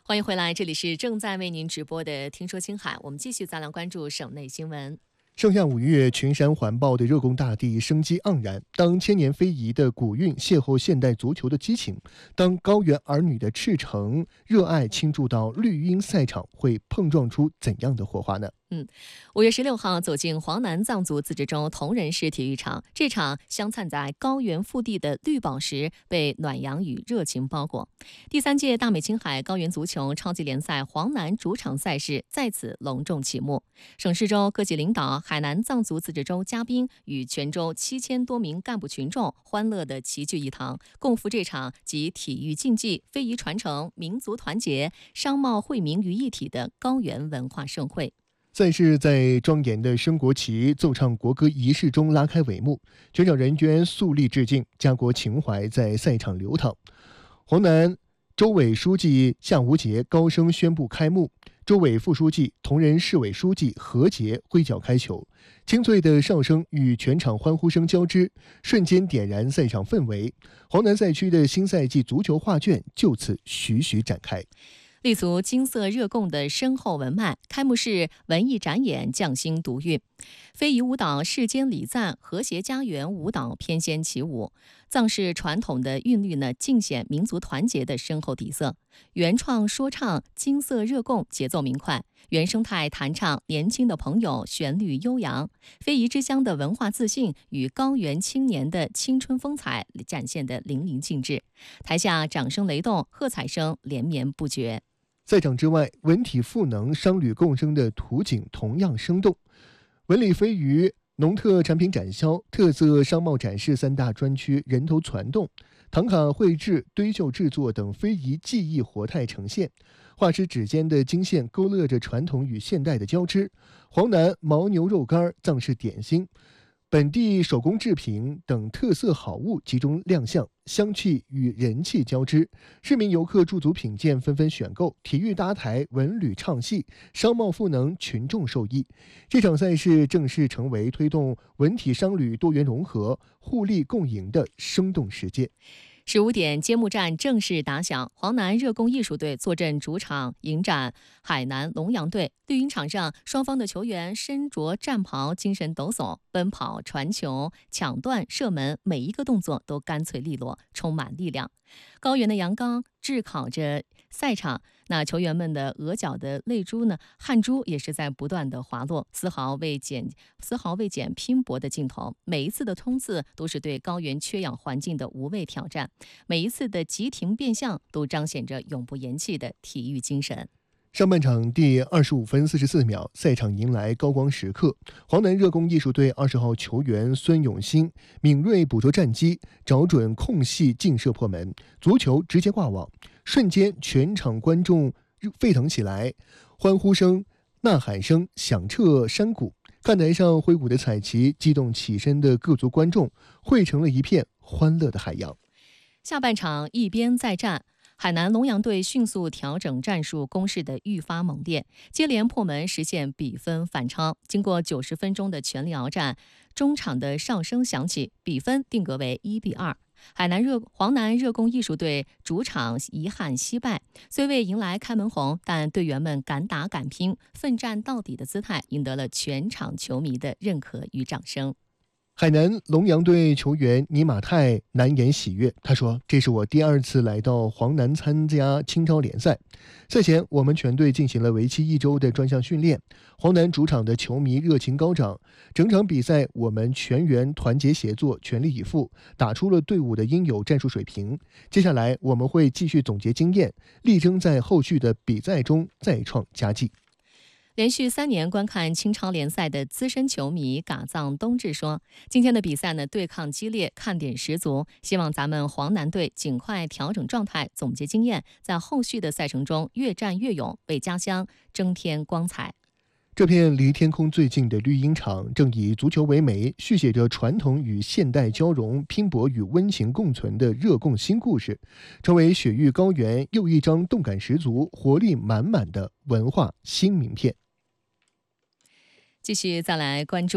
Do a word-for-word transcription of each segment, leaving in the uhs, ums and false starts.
欢迎回来，这里是正在为您直播的《听说青海》，我们继续再来关注省内新闻。 盛夏五月，群山环抱的热贡大地生机盎然。当千年非遗的古韵邂逅现代足球的激情，当高原儿女的赤诚热爱倾注到绿茵赛场，会碰撞出怎样的火花呢？ 嗯，五月十六号走进黄南藏族自治州铜仁市体育场，这场镶嵌在高原腹地的绿宝石被暖阳与热情包裹。第三届大美青海高原足球超级联赛黄南主场赛事在此隆重启幕。省市州各级领导、海南藏族自治州嘉宾与全州七千多名干部群众欢乐地齐聚一堂，共赴这场集体育竞技、非遗传承、民族团结、商贸惠民于一体的高原文化盛会。 赛事在庄严的升国旗、奏唱国歌仪式中拉开帷幕，全场人员肃立致敬，家国情怀在赛场流淌。黄南州委书记夏无节高声宣布开幕，州委副书记、铜仁市委书记何杰挥脚开球，清脆的哨声与全场欢呼声交织，瞬间点燃赛场氛围。黄南赛区的新赛季足球画卷就此徐徐展开。 立足金色热贡的深厚文脉，开幕式文艺展演匠心独运，非遗舞蹈世间礼赞，和谐家园舞蹈翩跹起舞。藏式传统的韵律呢，尽显民族团结的深厚底色。原创说唱金色热贡节奏明快，原生态弹唱年轻的朋友旋律悠扬，非遗之乡的文化自信与高原青年的青春风采展现得淋漓尽致。台下掌声雷动，喝彩声连绵不绝。 赛场之外，文体赋能、商旅共生的图景同样生动。文理非遗、农特产品展销、特色商贸展示三大专区人头攒动，唐卡绘制、堆绣制作等非遗技艺活态呈现。画师指尖的金线勾勒着传统与现代的交织。黄南牦牛肉干、藏式点心、本地手工制品等特色好物集中亮相，香气与人气交织，市民游客驻足品鉴，纷纷选购。体育搭台，文旅唱戏，商贸赋能，群众受益。这场赛事正式成为推动文体商旅多元融合、互利共赢的生动实践。 十五点，揭幕战正式打响。黄南热贡艺术队坐镇主场迎战海南龙阳队。绿茵场上，双方的球员身着战袍，精神抖擞，奔跑、传球、抢断、射门，每一个动作都干脆利落，充满力量。高原的阳刚炙烤着赛场，那球员们的额角的泪珠呢，汗珠也是在不断的滑落，丝毫未减，丝毫未减拼搏的劲头。每一次的冲刺都是对高原缺氧环境的无畏挑战，每一次的急停变向都彰显着永不言弃的体育精神。 上半场第二十五分四十四秒，赛场迎来高光时刻。黄南热贡艺术队二十号球员孙永新敏锐捕捉战机，找准空隙劲射破门，足球直接挂网，瞬间全场观众沸腾起来，欢呼声、呐喊声响彻山谷。看台上挥舞的彩旗，激动起身的各族观众，汇成了一片欢乐的海洋。 下半场一边再战，海南龙阳队迅速调整战术，攻势的愈发猛烈，接连破门实现比分反超。经过九十分钟的全力鏖战，中场的哨声响起，比分定格为一比二。海南热黄南热贡艺术队主场遗憾惜败，虽未迎来开门红，但队员们敢打敢拼、奋战到底的姿态，赢得了全场球迷的认可与掌声。 海南龙阳队球员尼玛泰难言喜悦，他说：“这是我第二次来到黄南参加青超联赛。赛前，我们全队进行了为期一周的专项训练。黄南主场的球迷热情高涨，整场比赛我们全员团结协作，全力以赴，打出了队伍的应有战术水平。接下来，我们会继续总结经验，力争在后续的比赛中再创佳绩。” 连续三年观看青超联赛的资深球迷嘎藏冬至说：“今天的比赛呢，对抗激烈，看点十足。希望咱们黄南队尽快调整状态，总结经验，在后续的赛程中越战越勇，为家乡增添光彩。” 这片离天空最近的绿茵场，正以足球为媒，续写着传统与现代交融、拼搏与温情共存的热贡新故事，成为雪域高原又一张动感十足、活力满满的文化新名片。 继续再来关注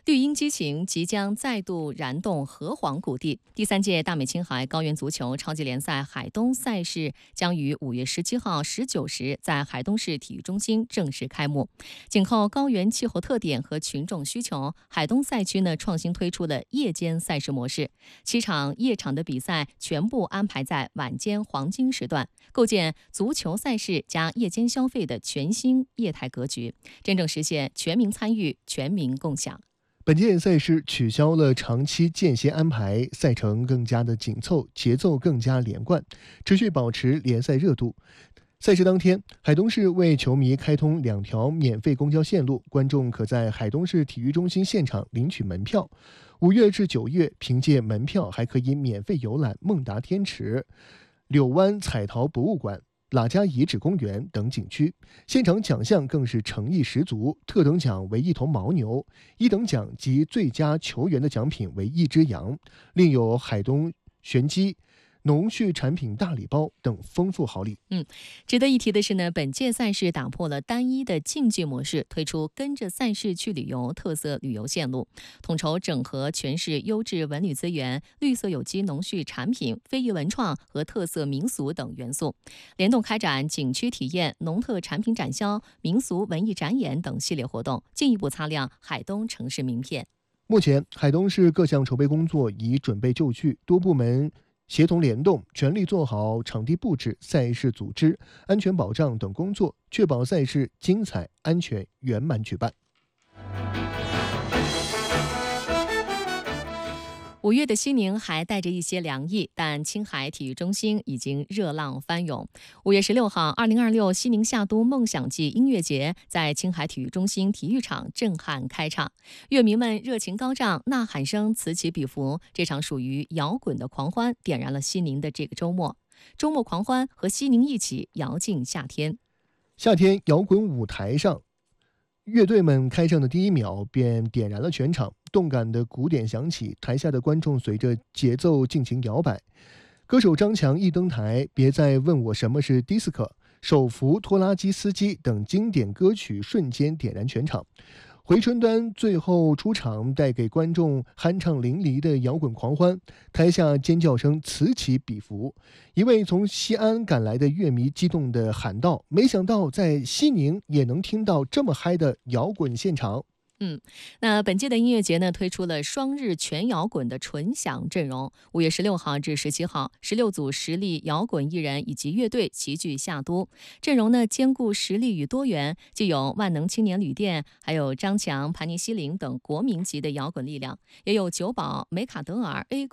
绿茵激情即将再度燃动河湟谷地。第三届大美青海高原足球超级联赛海东赛事将于五月十七号十九时在海东市体育中心正式开幕。紧扣高原气候特点和群众需求，海东赛区呢创新推出了夜间赛事模式，七场夜场的比赛全部安排在晚间黄金时段，构建足球赛事加夜间消费的全新业态格局，真正实现全民参与、全民共享。 本届赛事取消了长期间歇安排，赛程更加的紧凑，节奏更加连贯，持续保持联赛热度。赛事当天，海东市为球迷开通两条免费公交线路，观众可在海东市体育中心现场领取门票。五月至九月，凭借门票还可以免费游览孟达天池、柳湾彩陶博物馆、喇家遗址公园等景区，现场奖项更是诚意十足，特等奖为一头牦牛，一等奖及最佳球员的奖品为一只羊，另有海东玄机、农畜产品大礼包等丰富好礼。 嗯，值得一提的是呢，本届赛事打破了单一的竞技模式，推出跟着赛事去旅游特色旅游线路，统筹整合全市优质文旅资源、绿色有机农畜产品、非遗文创和特色民俗等元素，联动开展景区体验、农特产品展销、民俗文艺展演等系列活动，进一步擦亮海东城市名片。 目前，海东市各项筹备工作已准备就绪，多部门协同联动，全力做好场地布置、赛事组织、安全保障等工作，确保赛事精彩、安全、圆满举办。 五月的西宁还带着一些凉意，但青海体育中心已经热浪翻涌。五月十六号，二零二六西宁夏都梦想季音乐节在青海体育中心体育场震撼开场，乐迷们热情高涨，呐喊声此起彼伏。这场属于摇滚的狂欢，点燃了西宁的这个周末。周末狂欢和西宁一起摇进夏天。 夏天摇滚舞台上，乐队们开唱的第一秒便点燃了全场，动感的鼓点响起，台下的观众随着节奏尽情摇摆。歌手张强一登台，别再问我什么是迪斯科、手扶拖拉机司机等经典歌曲瞬间点燃全场。回春丹最后出场，带给观众酣畅淋漓的摇滚狂欢，台下尖叫声此起彼伏。一位从西安赶来的乐迷激动地喊道：“没想到在西宁也能听到这么嗨的摇滚现场。” 嗯，那本届的音乐节呢，推出了双日全摇滚的纯享阵容。五月十六号至十七号，十六组实力摇滚艺人以及乐队齐聚夏都，阵容呢兼顾实力与多元，既有万能青年旅店，还有张强、盘尼西林等国民级的摇滚力量，也有九宝、梅卡德尔、A